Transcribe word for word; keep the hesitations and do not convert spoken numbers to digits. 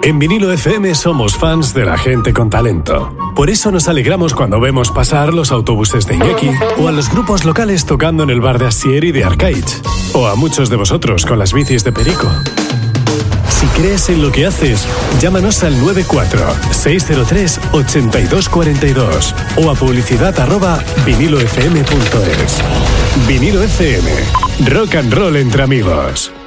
En Vinilo F M somos fans de la gente con talento. Por eso nos alegramos cuando vemos pasar los autobuses de Iñaki o a los grupos locales tocando en el bar de Asier y de Arcaich. O a muchos de vosotros con las bicis de Perico. Si crees en lo que haces, llámanos al nueve cuatro seis cero tres ocho dos cuatro dos o a publicidad arroba vinilo f m punto es. Vinilo F M. Rock and roll entre amigos.